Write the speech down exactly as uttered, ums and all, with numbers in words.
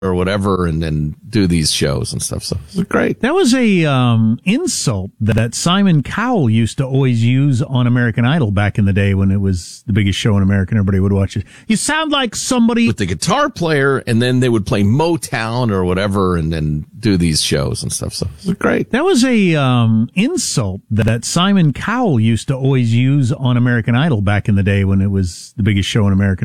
or whatever, and then do these shows and stuff. So it was great. That was a um, insult that Simon Cowell used to always use on American Idol back in the day when it was the biggest show in America and everybody would watch it. You sound like somebody with the guitar player, and then they would play Motown or whatever, and then do these shows and stuff. So it was great. That was a um, insult that Simon Cowell used to always use on American Idol back in the day when it was the biggest show in America.